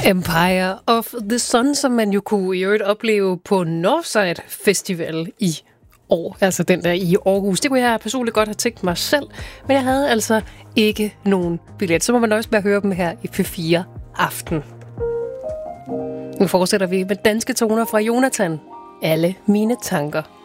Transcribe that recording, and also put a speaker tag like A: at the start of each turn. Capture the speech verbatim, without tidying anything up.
A: Empire of the Sun, som man jo kunne i øvrigt opleve på Northside Festival i år. Altså den der i Aarhus. Det kunne jeg personligt godt have tænkt mig selv, men jeg havde altså ikke nogen billet. Så må man også bare høre dem her i P fire Aften. Nu fortsætter vi med danske toner fra Jonathan. Alle mine tanker.